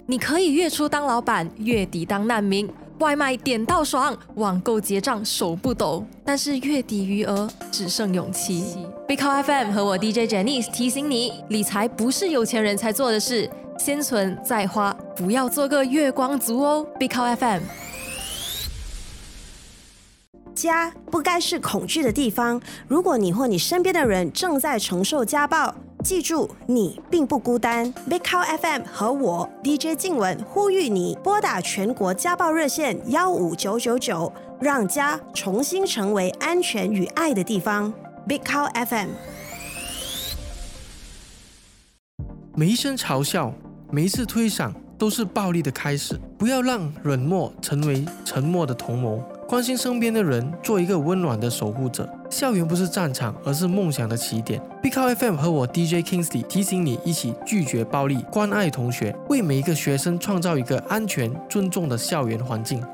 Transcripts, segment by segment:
你可以月初当老板，月底当难民，外卖点到爽，网购结账手不抖，但是月底余额只剩勇气。Big Cow FM 和我 DJ Janice 提醒你，理财不是有钱人才做的事，先存再花，不要做个月光族哦。Big Cow FM。 家不该是恐惧的地方。如果你或你身边的人正在承受家暴，记住，你并不孤单。Big Cow FM 和我 DJ 静雯呼吁你拨打全国家暴热线15999，让家重新成为安全与爱的地方。Big Cow FM。 每一声嘲笑，每一次推搡，都是暴力的开始。不要让冷漠成为沉默的同谋。关心身边的人，做一个温暖的守护者。校园不是战场，而是梦想的起点。Big Cow FM 和我 DJ Kingsley 提醒你，一起拒绝暴力，关爱同学，为每一个学生创造一个安全、尊重的校园环境。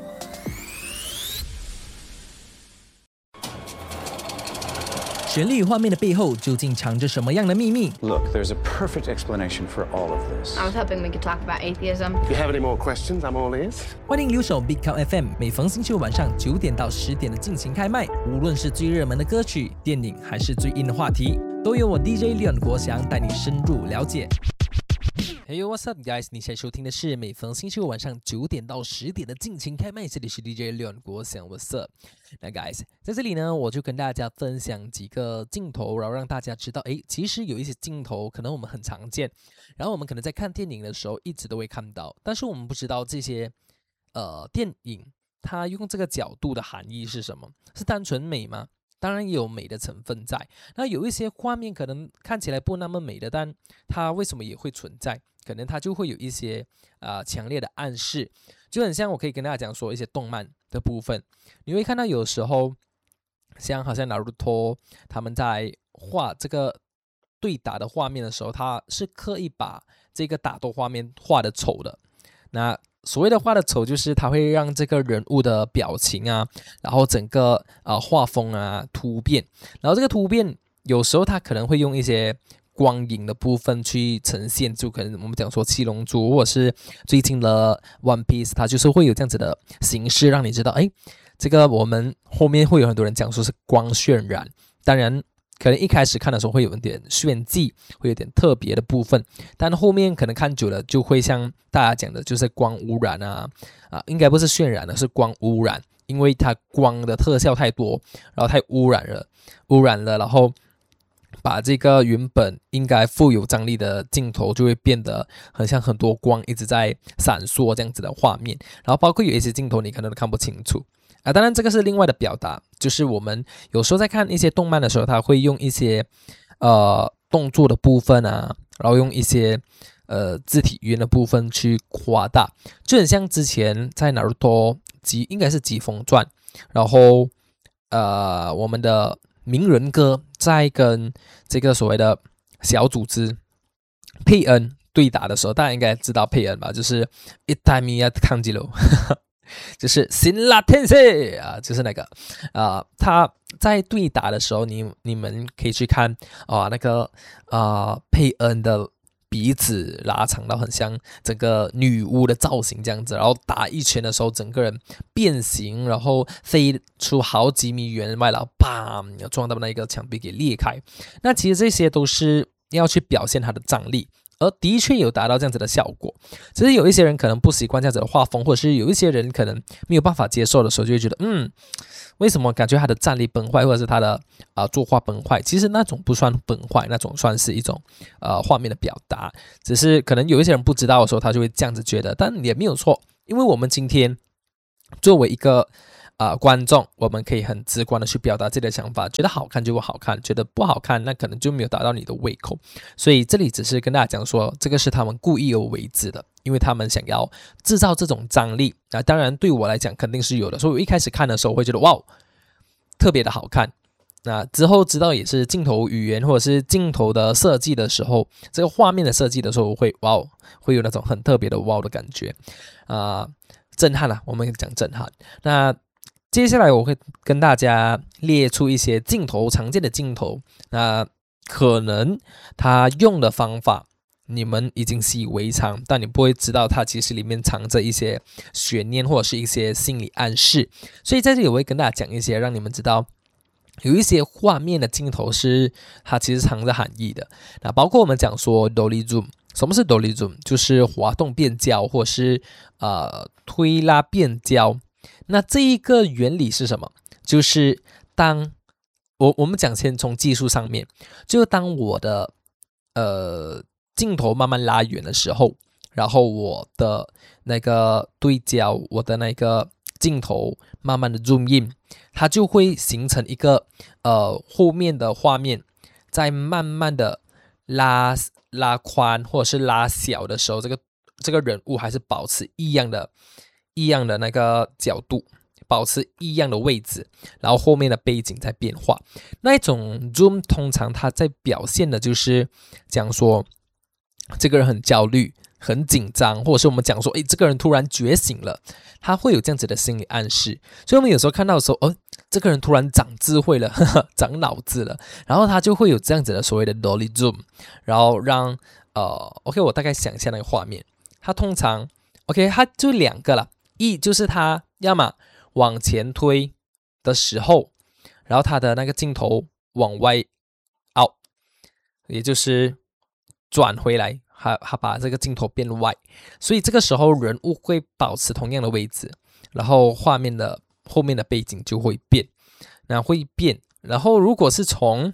旋律与画面的背后究竟藏着什么样的秘密 Look, there's a perfect explanation for all of this. I was hoping we could talk about atheism. If you have any more questions, I'm all ears. 欢迎留守 Big Cow FM， 每逢星期五晚上9点到10点的进行开麦。无论是最热门的歌曲、电影，还是最硬的话题，都由我 DJ Leon 国祥带你深入了解。Hey what's up guys， 你现在收听的是每逢星期五晚上9点到10点的尽情开麦，这里是 DJ Leon 国祥 What's up。 那 guys 在这里呢，我就跟大家分享几个镜头，然后让大家知道其实有一些镜头可能我们很常见，然后我们可能在看电影的时候一直都会看到，但是我们不知道这些电影它用这个角度的含义是什么，是单纯美吗？当然也有美的成分在，那有一些画面可能看起来不那么美的，但它为什么也会存在？可能它就会有一些强烈的暗示，就很像我可以跟大家讲说一些动漫的部分，你会看到有时候好像 Naruto 他们在画这个对打的画面的时候，他是刻意把这个打斗画面画的丑的。那所谓的画的丑，就是它会让这个人物的表情啊，然后整个画风啊突变，然后这个突变有时候它可能会用一些光影的部分去呈现，就可能我们讲说七龙珠，或者是最近的 One Piece， 它就是会有这样子的形式，让你知道，这个我们后面会有很多人讲说是光渲染，当然可能一开始看的时候会有一点炫技，会有点特别的部分，但后面可能看久了就会像大家讲的，就是光污染应该不是渲染的，是光污染，因为它光的特效太多，然后太污染了，然后把这个原本应该富有张力的镜头就会变得很像很多光一直在闪烁这样子的画面，然后包括有一些镜头你可能都看不清楚当然这个是另外的表达，就是我们有时候在看一些动漫的时候，他会用一些动作的部分然后用一些字体语言的部分去夸大，就很像之前在 Naruto 应该是疾风传，然后我们的鸣人哥在跟这个所谓的小组织佩恩对打的时候，大家应该知道佩恩吧，就是Itamiya Kanjiro 就是辛辣天使就是那个他在对打的时候，你们可以去看那个佩恩的鼻子拉长到很像整个女巫的造型这样子，然后打一拳的时候整个人变形，然后飞出好几米远外，然后砰撞到那个墙壁给裂开。那其实这些都是要去表现它的张力，而的确有达到这样子的效果，只是有一些人可能不习惯这样子的画风，或者是有一些人可能没有办法接受的时候，就会觉得为什么感觉他的战力崩坏，或者是他的作画崩坏？其实那种不算崩坏，那种算是一种画面的表达，只是可能有一些人不知道的时候，他就会这样子觉得，但也没有错，因为我们今天作为一个观众，我们可以很直观的去表达自己的想法，觉得好看就好看，觉得不好看那可能就没有达到你的胃口，所以这里只是跟大家讲说，这个是他们故意而为之的，因为他们想要制造这种张力当然对我来讲肯定是有的，所以我一开始看的时候会觉得哇特别的好看，那之后知道也是镜头语言或者是镜头的设计的时候，这个画面的设计的时候会有那种很特别的的感觉震撼我们讲震撼。那接下来我会跟大家列出一些镜头，常见的镜头，那可能他用的方法你们已经习以为常，但你不会知道它其实里面藏着一些悬念或者是一些心理暗示。所以在这里我会跟大家讲一些让你们知道有一些画面的镜头是它其实藏着含义的。那包括我们讲说 dolly zoom， 什么是 dolly zoom？ 就是滑动变焦或者是推拉变焦。那这一个原理是什么？就是当我们讲先从技术上面，就当我的镜头慢慢拉远的时候，然后我的那个对焦，我的那个镜头慢慢的 zoom in， 它就会形成一个后面的画面在慢慢的拉宽或者是拉小的时候，这个人物还是保持一样的那个角度，保持一样的位置，然后后面的背景在变化。那一种 zoom 通常它在表现的就是讲说这个人很焦虑很紧张，或者是我们讲说这个人突然觉醒了，他会有这样子的心理暗示。所以我们有时候看到的时候这个人突然长智慧了长脑子了，然后他就会有这样子的所谓的 dolly zoom， 然后让OK 我大概想一下那个画面。他通常 OK 他就两个了，一就是他要么往前推的时候，然后他的那个镜头往外 out， 也就是转回来，他把这个镜头变外，所以这个时候人物会保持同样的位置，然后画面的后面的背景就会变，然后如果是从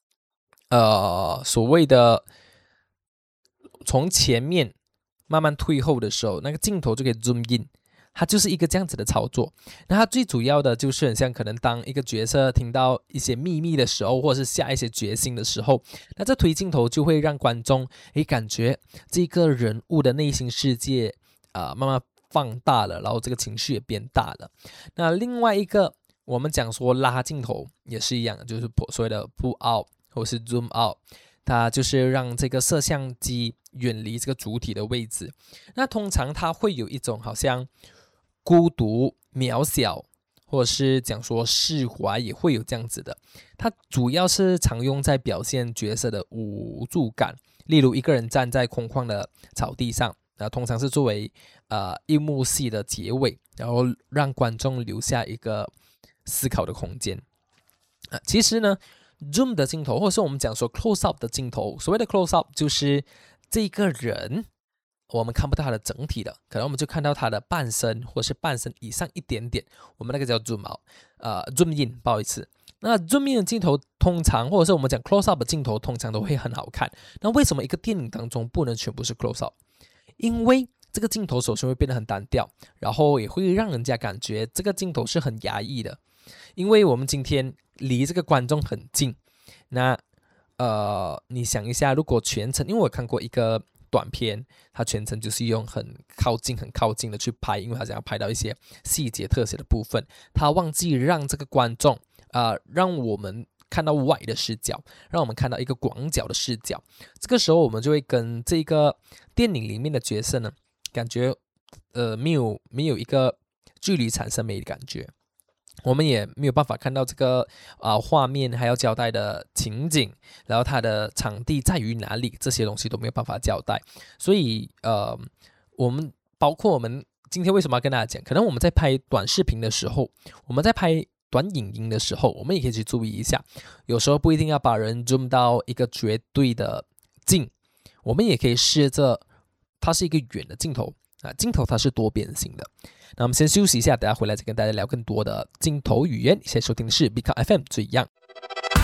所谓的从前面慢慢退后的时候，那个镜头就可以 zoom in，它就是一个这样子的操作。那它最主要的就是很像可能当一个角色听到一些秘密的时候，或者是下一些决心的时候，那这推镜头就会让观众感觉这个人物的内心世界慢慢放大了，然后这个情绪也变大了。那另外一个我们讲说拉镜头也是一样，就是所谓的 pull out 或是 zoom out， 它就是让这个摄像机远离这个主体的位置。那通常它会有一种好像孤独渺小，或者是讲说释怀，也会有这样子的。它主要是常用在表现角色的无助感，例如一个人站在空旷的草地上，通常是作为一幕戏的结尾，然后让观众留下一个思考的空间。其实呢 zoom 的镜头，或者是我们讲说 close up 的镜头，所谓的 close up 就是这个人我们看不到他的整体的，可能我们就看到他的半身或是半身以上一点点，我们那个叫 zoom out zoom in， 不好意思。那 zoom in 的镜头通常，或者是我们讲 close up 的镜头通常都会很好看。那为什么一个电影当中不能全部是 close up？ 因为这个镜头首先会变得很单调，然后也会让人家感觉这个镜头是很压抑的。因为我们今天离这个观众很近，那你想一下，如果全程，因为我看过一个短片，它全程就是用很靠近的去拍，因为它想要拍到一些细节特写的部分，他忘记让这个观众让我们看到外的视角，让我们看到一个广角的视角。这个时候我们就会跟这个电影里面的角色呢，感觉没有一个距离产生美的感觉，我们也没有办法看到这个画面还要交代的情景，然后它的场地在于哪里，这些东西都没有办法交代。所以包括我们今天为什么要跟大家讲，可能我们在拍短视频的时候，我们在拍短影音的时候，我们也可以去注意一下，有时候不一定要把人 zoom 到一个绝对的近，我们也可以试着它是一个远的镜头镜头它是多边形的。那我们先休息一下，等下回来再跟大家聊更多的镜头语言。现在收听的是 Big FM 最样。